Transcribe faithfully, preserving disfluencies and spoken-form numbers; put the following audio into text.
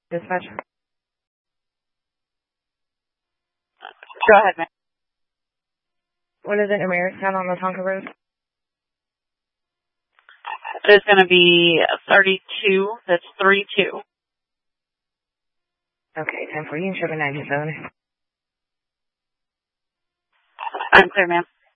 Dispatch. Go ahead, ma'am. What is it, American on the Tonka Road? It's going to be thirty-two. That's three two. Okay, ten four. You can show the ninety-seven. I'm clear, ma'am.